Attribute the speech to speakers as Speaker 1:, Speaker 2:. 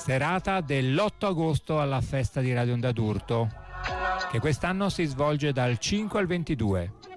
Speaker 1: Serata dell'8 agosto alla festa di Radio Onda d'Urto, che quest'anno si svolge dal 5 al 22.